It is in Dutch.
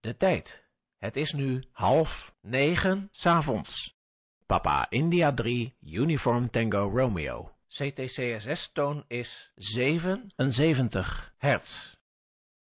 De tijd. Het is nu 8:30 's avonds. Papa India 3, Uniform Tango Romeo. CTCSS-toon is 77 hertz.